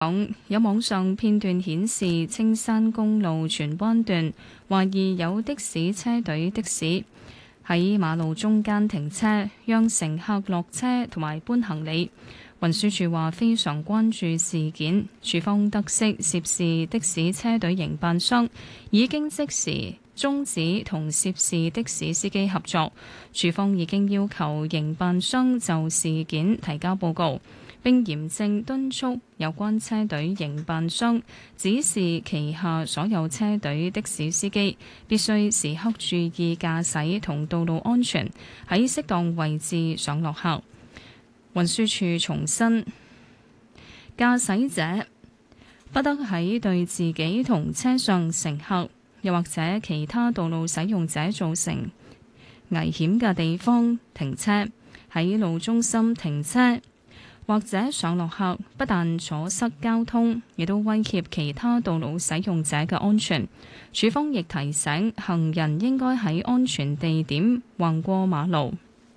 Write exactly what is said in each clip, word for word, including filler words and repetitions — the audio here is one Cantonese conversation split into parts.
講有網上片段顯示，青山公路荃灣段懷疑有的士車隊的士喺馬路中間停車，讓乘客落車同埋搬行李。運輸署話非常關注事件，署方得悉涉事的士車隊營辦商已經即時終止同涉事的士司機合作，署方已經要求營辦商就事件提交報告，並嚴正敦促有關車隊營辦商指示旗下所有車隊的士司機必須時刻注意駕駛同道路安全，喺適當位置上落客。運輸署重申，駕駛者不得喺對自己同車上乘客又或者其他道路使用者造成危險嘅地方停車，喺路中心停車或者上落客，不但阻塞交通，亦都威脅其他道路使用者嘅安全。署方亦提醒行人應該喺安全地點橫過馬路。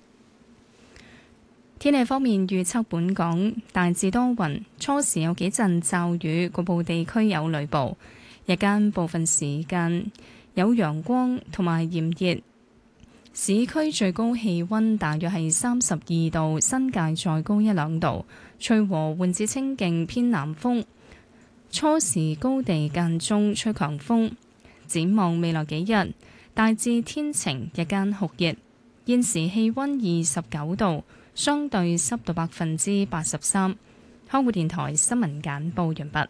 天氣方面預測，本港大致多雲，初時有幾陣驟雨，局部地區有雷暴。日間部分時間有陽光同埋炎熱，市區最高氣溫大約係三十二度，新界再高一兩度。吹和緩至清勁偏南風，初時高地間中吹強風。展望未來幾日，大致天晴，日間酷熱。現時氣溫二十九度。相對濕度百分之八十三。香港電台新聞簡報完畢。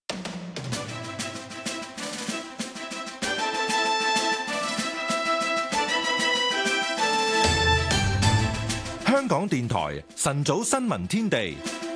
香港電台晨早新聞天地。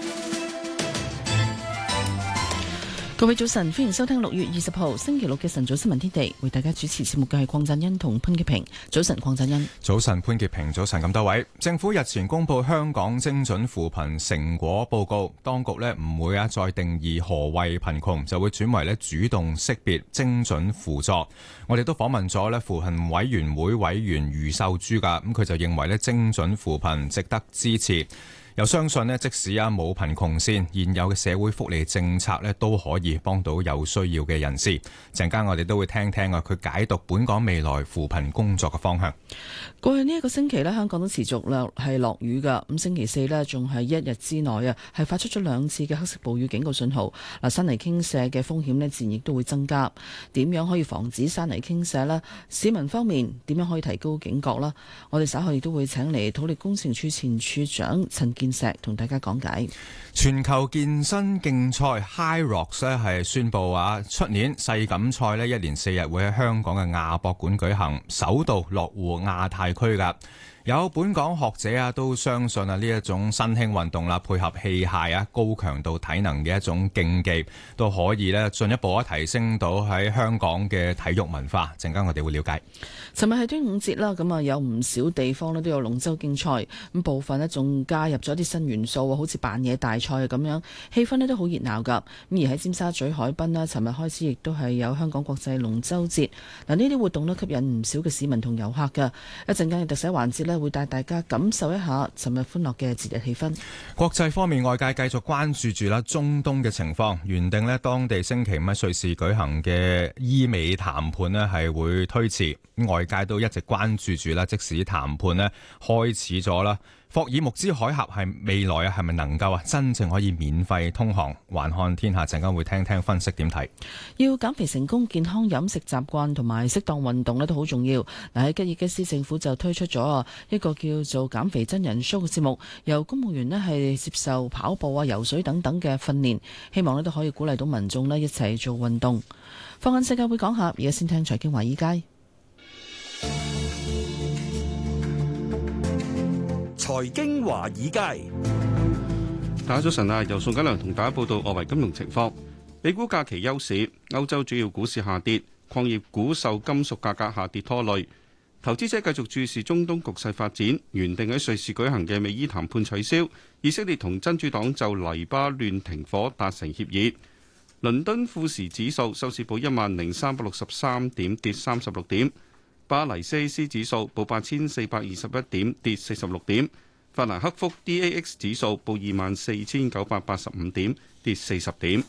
各位早晨，歡迎收聽六月二十號星期六嘅晨早新聞天地，為大家主持節目嘅係鄺振恩同潘潔平。早晨，鄺振恩。 早晨，潘潔平。早晨，咁多位。政府日前公布香港精準扶貧成果報告，當局呢唔會啊再定義何謂貧窮，就會轉為呢主動識別精準輔助。我哋都訪問咗呢扶貧委員會委員余秀珠噶，咁佢就認為呢精準扶貧值得支持。又相信呢，即使啊冇貧窮線，現有嘅社會福利政策呢都可以幫到有需要嘅人士。陣間我哋都會聽聽啊，佢解讀本港未來扶貧工作嘅方向。 過去呢一個星期呢，香港都持續落係落雨噶。咁星期四呢，仲係一日之內啊，係發出咗兩次嘅黑色暴雨警告信號。嗱，山泥傾瀉嘅風險呢，自然亦都會增加。點樣可以防止山泥傾瀉呢？市民方面點樣可以提高警覺啦？我哋稍後亦都會請嚟土力工程處前處長陳建石同大家講解。 全球健身競賽 HYROX 咧係宣布啊，出年世錦賽咧一連四日會喺香港嘅亞博館舉行，首度落戶亞太區噶。有本港學者啊都相信啊呢一種新興運動啦，配合器械啊高強度體能嘅一種競技，都可以咧進一步啊提升到喺香港嘅體育文化。陣間我哋會了解。 尋日係端午節啦，咁啊有唔少地方咧都有龍舟競賽，咁部分咧仲加入咗啲新元素，好似扮嘢大賽啊咁樣，氣氛咧都好熱鬧噶。咁而喺尖沙咀海濱啦，尋日開始亦都係有香港國際龍舟節。嗱，呢啲活動咧吸引唔少嘅市民同遊客噶。一陣間嘅特寫環節咧，會帶大家感受一下尋日歡樂嘅節日氣氛。 國際方面，外界繼續關注住啦中東嘅情況，原定咧當地星期五喺瑞士舉行嘅伊美談判咧係會推遲，外界都一直關注住啦，即使談判咧開始咗啦，霍爾木茲海峽係未來啊係咪能夠啊真正可以免費通航？環看天下陣間會聽聽分析點睇。 要減肥成功，健康飲食習慣同埋適當運動咧都好重要。嗱，喺吉爾吉斯政府就推出咗一個叫做減肥真人 show 嘅節目，由公務員咧係接受跑步啊、游水等等嘅訓練，希望咧都可以鼓勵到民眾咧一齊做運動。放眼世界會講下，而家先聽財經華爾街。 財經華爾街， 大家早晨啊！由宋嘉良同大家報道外圍金融情況。美股假期休市，歐洲主要股市下跌，礦業股受金屬價格下跌拖累。投資者繼續注視中東局勢發展，原定喺瑞士舉行嘅美伊談判取消，以色列同真主黨就黎巴嫩停火達成協議。倫敦富時指數收市報一萬零三百六十三點，跌三十六點。巴黎 C A C 指數報八千四百二十一點，跌四十六點。 法蘭克福 D A X 指數報二萬四千九百八十五點，跌四十點。